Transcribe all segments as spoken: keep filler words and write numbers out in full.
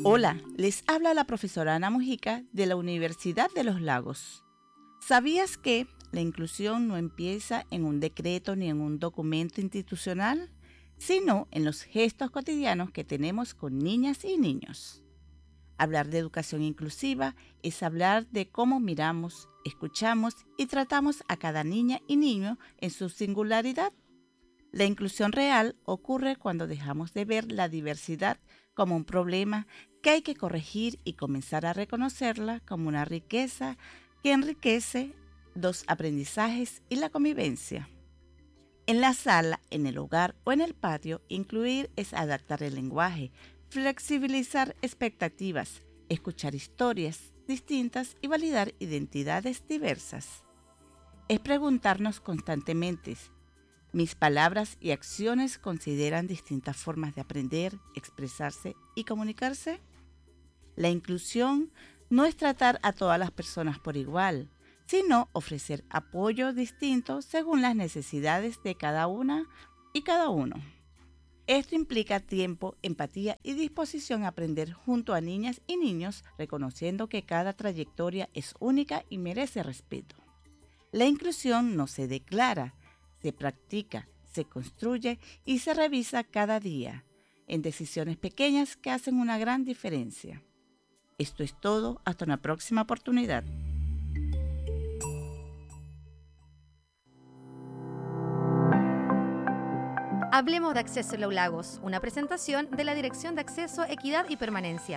Hola, les habla la profesora Ana Mujica de la Universidad de los Lagos. ¿Sabías que la inclusión no empieza en un decreto ni en un documento institucional, sino en los gestos cotidianos que tenemos con niñas y niños? Hablar de educación inclusiva es hablar de cómo miramos, escuchamos y tratamos a cada niña y niño en su singularidad. La inclusión real ocurre cuando dejamos de ver la diversidad como un problema que hay que corregir y comenzar a reconocerla como una riqueza que enriquece los aprendizajes y la convivencia. En la sala, en el hogar o en el patio, incluir es adaptar el lenguaje, flexibilizar expectativas, escuchar historias distintas y validar identidades diversas. Es preguntarnos constantemente: ¿mis palabras y acciones consideran distintas formas de aprender, expresarse y comunicarse? La inclusión no es tratar a todas las personas por igual, sino ofrecer apoyo distinto según las necesidades de cada una y cada uno. Esto implica tiempo, empatía y disposición a aprender junto a niñas y niños, reconociendo que cada trayectoria es única y merece respeto. La inclusión no se declara, se practica, se construye y se revisa cada día, en decisiones pequeñas que hacen una gran diferencia. Esto es todo, hasta una próxima oportunidad. Hablemos de Acceso Los Lagos, una presentación de la Dirección de Acceso, Equidad y Permanencia.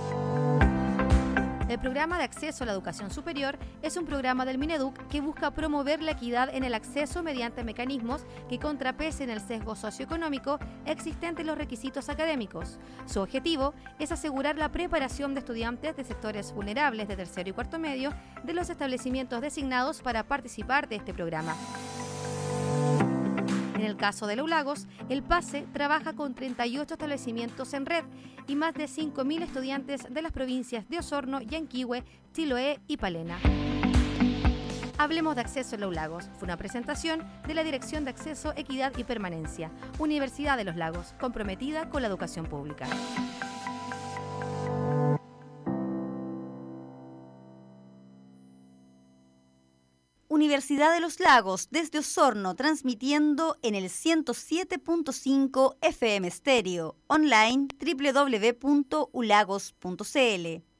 El programa de acceso a la educación superior es un programa del Mineduc que busca promover la equidad en el acceso mediante mecanismos que contrapesen el sesgo socioeconómico existente en los requisitos académicos. Su objetivo es asegurar la preparación de estudiantes de sectores vulnerables de tercero y cuarto medio de los establecimientos designados para participar de este programa. En el caso de Los Lagos, el PASE trabaja con treinta y ocho establecimientos en red y más de cinco mil estudiantes de las provincias de Osorno, Yanquihue, Chiloé y Palena. Hablemos de Acceso en Los Lagos. Fue una presentación de la Dirección de Acceso, Equidad y Permanencia, Universidad de los Lagos, comprometida con la educación pública. Universidad de los Lagos, desde Osorno, transmitiendo en el ciento siete punto cinco F M Stereo, online doble u doble u doble u punto u lagos punto c l.